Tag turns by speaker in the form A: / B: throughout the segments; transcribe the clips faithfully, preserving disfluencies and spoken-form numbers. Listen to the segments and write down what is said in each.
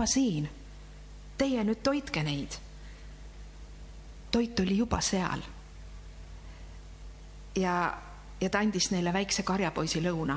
A: juba siin. Teie nüüd toitke neid. Toit oli juba seal. Ja, ja ta andis neile väikse karjapoisi lõuna.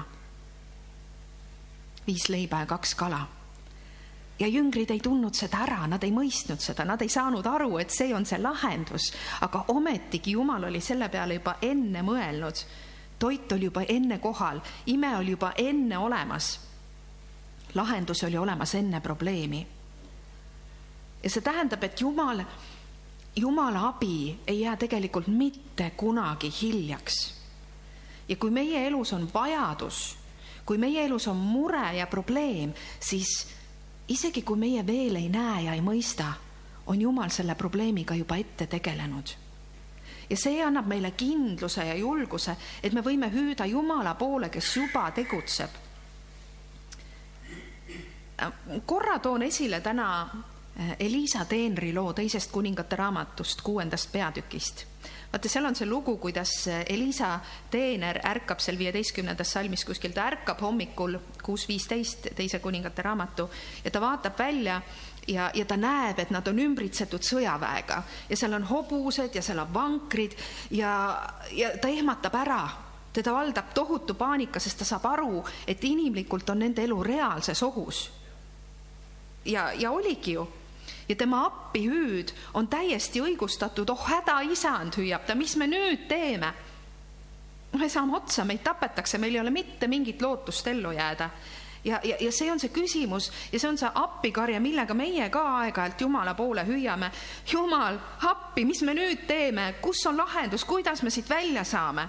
A: Viis leiba ja kaks kala. Ja jüngrid ei tundnud seda ära, nad ei mõistnud seda, nad ei saanud aru, et see on see lahendus, aga ometigi Jumal oli selle peale juba enne mõelnud. Toit oli juba enne kohal, ime oli juba enne olemas. Lahendus oli olemas enne probleemi. Ja see tähendab, et Jumal, Jumala abi ei jää tegelikult mitte kunagi hiljaks. Ja kui meie elus on vajadus, kui meie elus on mure ja probleem, siis isegi kui meie veel ei näe ja ei mõista, on Jumal selle probleemiga juba ette tegelenud. Ja see annab meile kindluse ja julguse, et me võime hüüda Jumala poole, kes juba tegutseb. Korra toon esile täna Elisa teenri loo teisest kuningate raamatust, kuuendast peatükist. Vaata, seal on see lugu, kuidas Elisa teener ärkab seal viieteistkümnendas salmis kuskil, ta ärkab hommikul kuus viisteist teise kuningate raamatu ja ta vaatab välja ja, ja ta näeb, et nad on ümbritsetud sõjaväega ja seal on hobused ja seal on vankrid ja, ja ta ehmatab ära. Teda valdab tohutu paanika, sest ta saab aru, et inimlikult on nende elu reaalses ohus. Ja, ja oligi ju. Ja tema appi hüüd on täiesti õigustatud, oh häda isand hüüab ta, mis me nüüd teeme? Me saame otsa, meid tapetakse, meil ei ole mitte mingit lootust ellu jääda. Ja, ja, ja see on see küsimus ja see on see appikarja, millega meie ka aeg-ajalt Jumala poole hüüame. Jumal, appi, mis me nüüd teeme? Kus on lahendus? Kuidas me siit välja saame?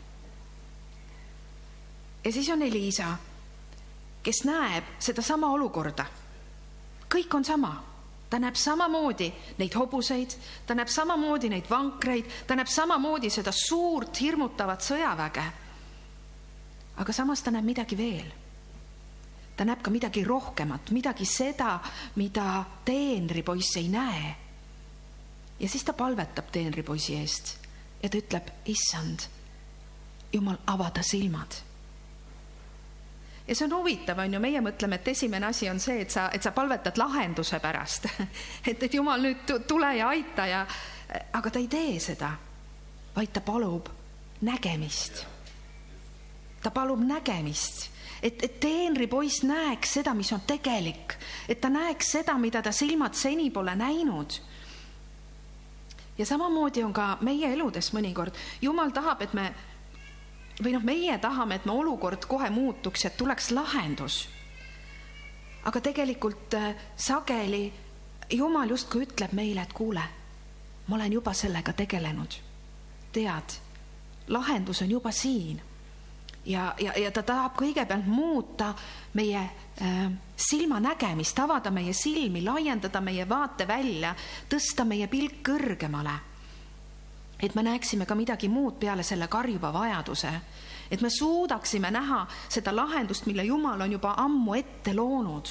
A: Ja siis on Elisa, kes näeb seda sama olukorda. Kõik on sama. Ta näeb samamoodi neid hobuseid, ta näeb samamoodi neid vankreid, ta näeb samamoodi seda suurt hirmutavat sõjaväge. Aga samas ta näeb midagi veel. Ta näeb ka midagi rohkemat, midagi seda, mida teenripoiss ei näe. Ja siis ta palvetab teenripoisi eest ja ta ütleb, issand, Jumal, avada silmad. Ja see on huvitav, on ju, meie mõtleme, et esimene asi on see, et sa, et sa palvetad lahenduse pärast. Et, et Jumal nüüd tule ja aita, ja, aga ta ei tee seda, vaid ta palub nägemist. Ta palub nägemist, et, et teenripoiss näeks seda, mis on tegelik, et ta näeks seda, mida ta silmad seni pole näinud. Ja samamoodi on ka meie eludes mõnikord. Jumal tahab, et me või noh, meie tahame, et me olukord kohe muutuks ja tuleks lahendus. Aga tegelikult sageli Jumal justkui ütleb meile, et kuule, ma olen juba sellega tegelenud. Tead, lahendus on juba siin. Ja, ja, ja ta tahab kõigepealt muuta meie äh, silma nägemist, avada meie silmi, laiendada meie vaate välja, tõsta meie pilk kõrgemale. Et me näeksime ka midagi muud peale selle karjuva vajaduse. Et me suudaksime näha seda lahendust, mille Jumal on juba ammu ette loonud.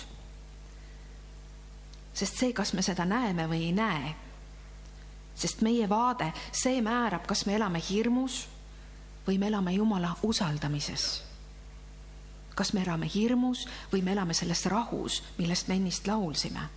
A: Sest see, kas me seda näeme või ei näe. Sest meie vaade, see määrab, kas me elame hirmus või me elame Jumala usaldamises. Kas me elame hirmus või me elame selles rahus, millest me ennist laulsime.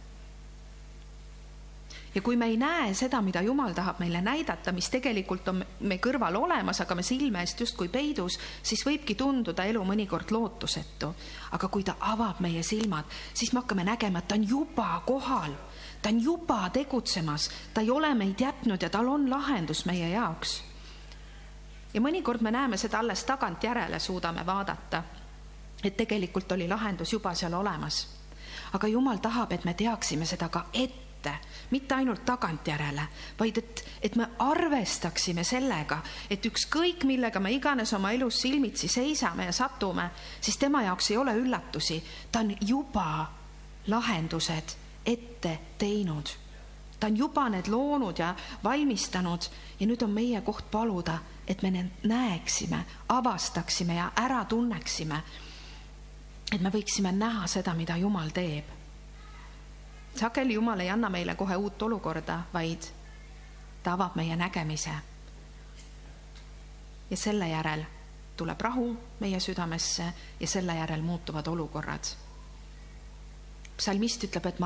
A: Ja kui me ei näe seda, mida Jumal tahab meile näidata, mis tegelikult on me kõrval olemas, aga me silme eest just kui peidus, siis võibki tunduda elu mõnikord lootusetu. Aga kui ta avab meie silmad, siis me hakkame nägema, et ta on juba kohal, ta on juba tegutsemas, ta ei ole meid jätnud ja tal on lahendus meie jaoks. Ja mõnikord me näeme seda alles tagant järele suudame vaadata, et tegelikult oli lahendus juba seal olemas. Aga Jumal tahab, et me teaksime seda ka ette, mitte ainult tagant järele, vaid et, et me arvestaksime sellega, et ükskõik millega me iganes oma elus silmitsi seisame ja satume, siis tema jaoks ei ole üllatusi. Ta on juba lahendused ette teinud. Ta on juba need loonud ja valmistanud ja nüüd on meie koht paluda, et me need näeksime, avastaksime ja ära tunneksime, et me võiksime näha seda, mida Jumal teeb. Sageli Jumal ei anna meile kohe uut olukorda, vaid ta avab meie nägemise. Ja selle järel tuleb rahu meie südamesse ja selle järel muutuvad olukorrad. Psalmist ütleb, et ma